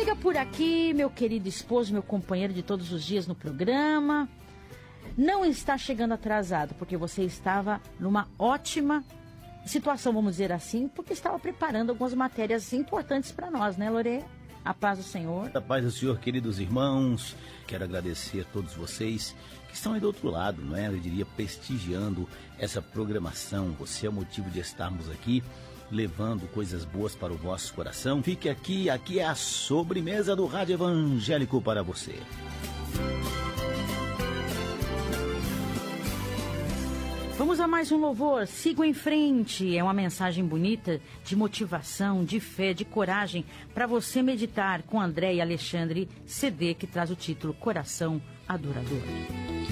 Siga por aqui, meu querido esposo, meu companheiro de todos os dias no programa. Não está chegando atrasado, porque você estava numa ótima situação, vamos dizer assim, porque estava preparando algumas matérias importantes para nós, né, Lore? A paz do Senhor. A paz do Senhor, queridos irmãos. Quero agradecer a todos vocês que estão aí do outro lado, não é? Eu diria, prestigiando essa programação. Você é o motivo de estarmos aqui, levando coisas boas para o vosso coração. Fique aqui é a sobremesa do Rádio Evangélico para você. Vamos a mais um louvor, sigam em frente. É uma mensagem bonita de motivação, de fé, de coragem para você meditar com André e Alexandre, CD que traz o título Coração Adorador.